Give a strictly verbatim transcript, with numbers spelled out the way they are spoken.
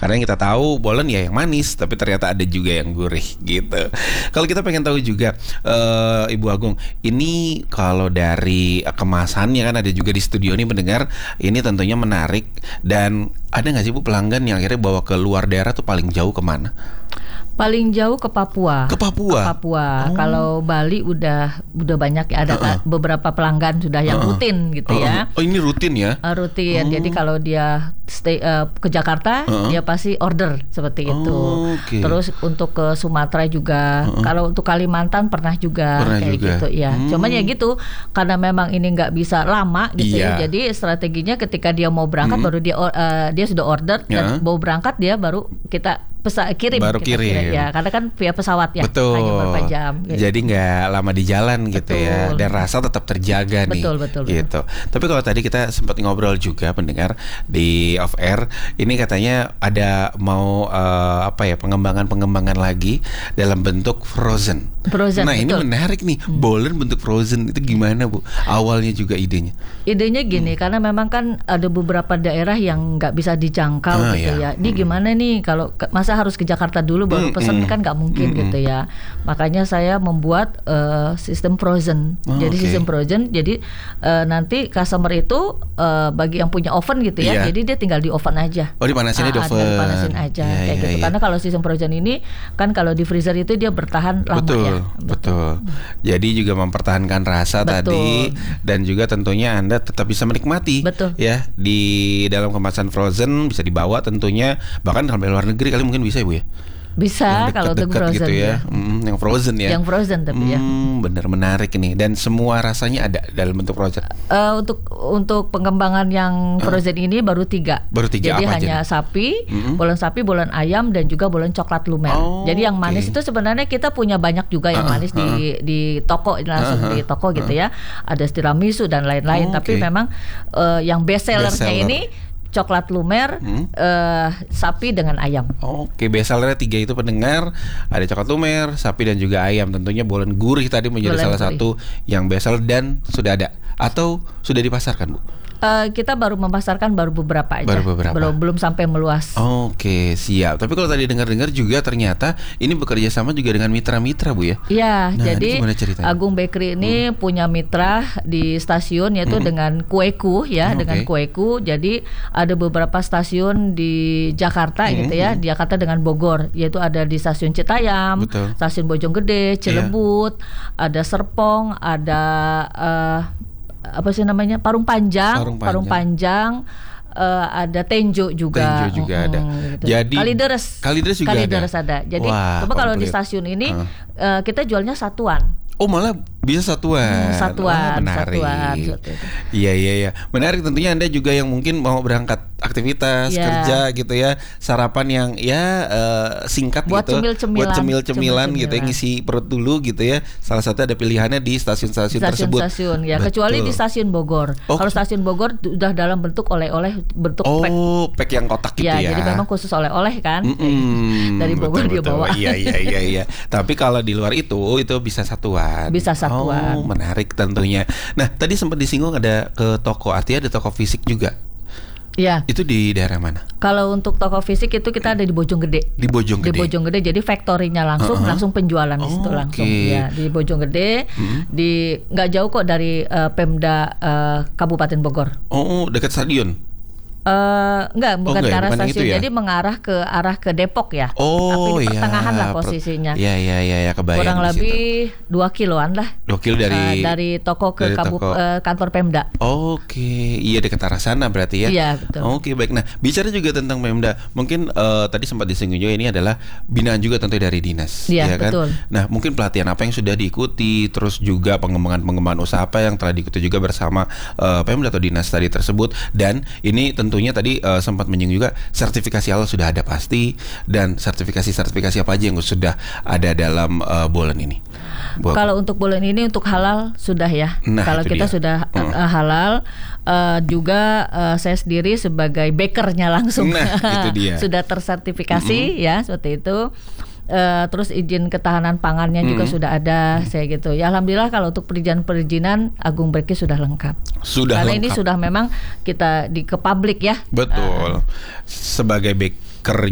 Karena yang kita tahu bolen ya yang manis, tapi ternyata ada juga yang gurih gitu. Kalau kita pengen tahu juga uh, Ibu Agung, ini kalau dari kemasannya kan ada juga di studio nih mendengar, ini tentunya menarik. Dan ada nggak sih Bu pelanggan yang akhirnya bawa ke luar daerah tuh paling jauh kemana? Paling jauh ke Papua. Ke Papua. Ke Papua. Oh. Kalau Bali udah udah banyak ya, ada uh-uh. beberapa pelanggan sudah yang uh-uh. rutin gitu uh-uh. ya. Oh, ini rutin ya? Uh, rutin. Oh. Jadi kalau dia stay uh, ke Jakarta, uh-uh. dia pasti order seperti oh, itu. Okay. Terus untuk ke Sumatera juga. Uh-uh. Kalau untuk Kalimantan pernah juga pernah kayak juga. gitu ya. Hmm. Cuman ya gitu, karena memang ini nggak bisa lama gitu iya. ya. Jadi strateginya ketika dia mau berangkat hmm. baru dia uh, dia sudah order ya. Dan mau berangkat dia baru kita pesa kirim baru kita kirim. kirim ya, karena kan via pesawat ya. Betul. Hanya beberapa jam gitu. Jadi nggak lama di jalan gitu betul. Ya, dan rasa tetap terjaga nih betul, betul, gitu betul. Tapi kalau tadi kita sempat ngobrol juga pendengar di off air, ini katanya ada mau uh, apa ya pengembangan-pengembangan lagi dalam bentuk frozen. Frozen. Nah betul. Ini menarik nih, hmm. bolen bentuk frozen itu gimana Bu? Awalnya juga idenya? Idenya gini, hmm. karena memang kan ada beberapa daerah yang nggak bisa dijangkau ah, gitu ya. ya. Ini hmm. gimana nih kalau masa harus ke Jakarta dulu baru hmm. pesan hmm. kan nggak mungkin hmm. gitu ya. Makanya saya membuat uh, sistem frozen. Oh, jadi okay. sistem frozen. Jadi uh, nanti customer itu uh, bagi yang punya oven gitu ya. Yeah. Jadi dia tinggal di oven aja. Oh dipanasin ah, di oven. Dipanasin aja yeah, kayak yeah, gitu. Yeah. Karena kalau sistem frozen ini kan kalau di freezer itu dia bertahan lama betul, ya. Betul. Betul. Jadi juga mempertahankan rasa betul. Tadi dan juga tentunya Anda tetap bisa menikmati. Betul. Ya di dalam kemasan frozen bisa dibawa tentunya bahkan sampai luar negeri kali mungkin bisa Ibu ya. Bisa kalau untuk frozen gitu ya, ya. Hmm, yang frozen ya. Yang frozen tapi hmm, ya. Bener menarik ini dan semua rasanya ada dalam bentuk frozen. Uh, untuk untuk pengembangan yang frozen uh, ini baru tiga. Baru tiga. Jadi apa hanya aja sapi, mm-hmm. bolen sapi, bolen ayam dan juga bolen coklat lumer. Oh, jadi yang manis okay. itu sebenarnya kita punya banyak juga yang uh, manis uh, di di toko langsung uh, di toko uh, gitu ya. Ada tiramisu dan lain-lain. Oh, tapi okay. memang uh, yang best sellernya ini coklat lumer, hmm? uh, sapi dengan ayam. Oke, bestsellernya tiga itu pendengar, ada coklat lumer, sapi dan juga ayam. Tentunya bolen gurih tadi menjadi bolen salah gurih. Satu yang bestseller dan sudah ada atau sudah dipasarkan Bu? Uh, kita baru memasarkan baru beberapa aja. Baru beberapa. Belum belum sampai meluas. Oke, siap. Tapi kalau tadi dengar-dengar juga ternyata ini bekerja sama juga dengan mitra-mitra Bu ya? Iya, nah, jadi Agung Bakery ini hmm. punya mitra di stasiun yaitu hmm. dengan Kueku ya, oh, dengan okay. Kueku. Jadi ada beberapa stasiun di Jakarta hmm. gitu ya, di Jakarta dengan Bogor, yaitu ada di stasiun Citayam, betul. Stasiun Bojonggede, Cilebut, yeah. ada Serpong, ada uh, apa sih namanya Parung Panjang, Parung Panjang, Parung Panjang uh, ada Tenjo juga, Tenjo juga hmm, ada. Gitu. Jadi Kalideres, Kalideres juga Kalideres ada. ada. Jadi wah, coba kalau di stasiun ini uh. Uh, kita jualnya satuan. Oh malah bisa satuan. Hmm, satuan, oh, menarik. satuan. Iya iya iya. Menarik tentunya Anda juga yang mungkin mau berangkat aktivitas yeah. kerja gitu ya, sarapan yang ya uh, singkat buat gitu, cemil-cemilan. buat cemil-cemilan gitu ya, ngisi perut dulu gitu ya. Salah satu ada pilihannya di stasiun-stasiun tersebut. Stasiun ya, betul. Kecuali di stasiun Bogor. Oh. Kalau stasiun Bogor udah dalam bentuk oleh-oleh, bentuk oh, pack. Oh, pack yang kotak gitu ya. Ya, jadi memang khusus oleh-oleh kan. Mm-mm, dari Bogor dia bawa. Iya iya iya iya. Tapi kalau di luar itu itu bisa satuan. Bisa satuan. Oh, menarik tentunya. Nah, tadi sempat disinggung ada ke toko, artinya ada toko fisik juga. Iya. Itu di daerah mana? Kalau untuk toko fisik itu kita ada di Bojonggede. Di Bojonggede. Di Bojonggede, jadi factory-nya langsung, uh-huh. langsung penjualan di situ oh, langsung. Okay. Ya, di Bojonggede, hmm. di nggak jauh kok dari uh, Pemda uh, Kabupaten Bogor. Oh, dekat stadion. Uh, enggak, bukan oh, enggak, ke arah bukan stasiun, ya? Jadi mengarah ke arah ke Depok ya. Oh, tapi di pertengahan ya, lah posisinya. Iya iya iya ya, kebayang. Kurang lebih dua kiloan lah. Dua kilo dari uh, dari toko ke dari kabu, toko. Uh, kantor Pemda. Oke, iya dekat arah sana berarti ya. Iya betul. Oke baik. Nah bicara juga tentang Pemda, mungkin uh, tadi sempat disinggung juga ini adalah binaan juga tentu dari dinas. Iya ya kan? betul. Nah mungkin pelatihan apa yang sudah diikuti, terus juga pengembangan-pengembangan usaha apa yang telah diikuti juga bersama uh, Pemda atau dinas tadi tersebut, dan ini tentunya tadi uh, sempat menyinggung juga sertifikasi halal sudah ada pasti, dan sertifikasi-sertifikasi apa aja yang sudah ada dalam uh, bolen ini? Buat Kalau untuk bolen ini untuk halal sudah ya. Nah, kalau kita dia. sudah uh. Uh, halal, uh, juga uh, saya sendiri sebagai bakernya langsung nah, itu dia. sudah tersertifikasi mm-hmm. ya seperti itu. Uh, terus izin ketahanan pangannya hmm. juga sudah ada, hmm. saya gitu. Ya alhamdulillah kalau untuk perizinan-perizinan Agung Bakery sudah lengkap. Sudah Karena lengkap. ini sudah memang kita di ke publik ya. Betul. Uh, Sebagai baker